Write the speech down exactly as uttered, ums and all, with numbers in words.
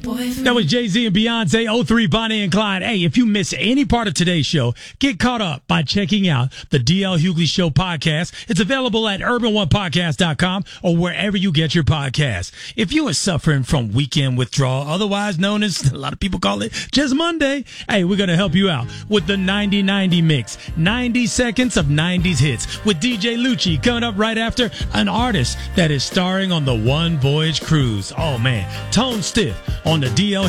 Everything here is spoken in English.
That was Jay-Z and Beyonce, oh three Bonnie and Clyde. Hey, if you miss any part of today's show, get caught up by checking out the D L Hughley Show podcast. It's available at urban one podcast dot com or wherever you get your podcasts. If you are suffering from weekend withdrawal, otherwise known as, a lot of people call it, just Monday, hey, we're going to help you out with the ninety ninety mix. ninety seconds of nineties hits with D J Lucci coming up right after an artist that is starring on the One Voyage Cruise. Oh, man. Tone Stiff on the D L